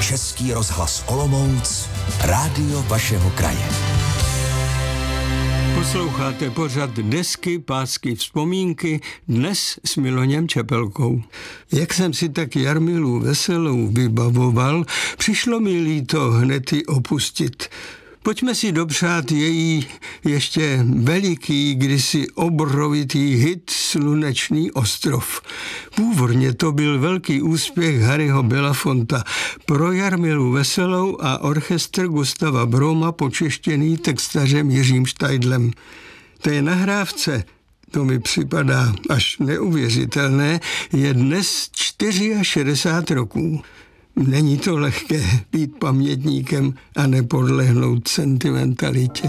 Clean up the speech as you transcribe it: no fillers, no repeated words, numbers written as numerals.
Český rozhlas Olomouc, rádio vašeho kraje. Posloucháte pořad Desky, pásky, vzpomínky, dnes s Miloněm Čepelkou. Jak jsem si tak Jarmilu Veselou vybavoval, přišlo mi líto hned ji opustit. Pojďme si dopřát její ještě veliký, kdysi obrovitý hit Slunečný ostrov. Původně to byl velký úspěch Harryho Belafonta pro Jarmilu Veselou a orchestr Gustava Broma počeštěný textařem Jiřím Štajdlem. Té nahrávce, to mi připadá až neuvěřitelné, je dnes 64 roků. Není to lehké být pamětníkem a nepodlehnout sentimentalitě.